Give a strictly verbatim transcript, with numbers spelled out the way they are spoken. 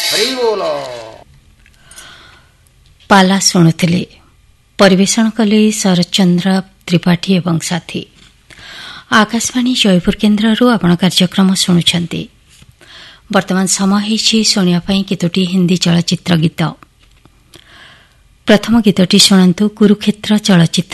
ହରି ବୋଲ। ପାଲା ଶୁଣୁଥିଲେ, ପରିବେଷଣ କଲେ ଶରତଚନ୍ଦ୍ର ତ୍ରିପାଠୀ ଏବଂ ସାଥୀ। ଆକାଶବାଣୀ ଜୟପୁର କେନ୍ଦ୍ରରୁ ଆପଣ କାର୍ଯ୍ୟକ୍ରମ ଶୁଣୁଛନ୍ତି। ବର୍ତ୍ତମାନ ସମୟ ହୋଇଛି ଶୁଣିବା ପାଇଁ କେତୋଟି ହିନ୍ଦୀ ଚଳଚ୍ଚିତ୍ର ଗୀତ। ପ୍ରଥମ ଗୀତଟି ଶୁଣନ୍ତୁ କୁରୁକ୍ଷେତ୍ର ଚଳଚ୍ଚିତ୍ର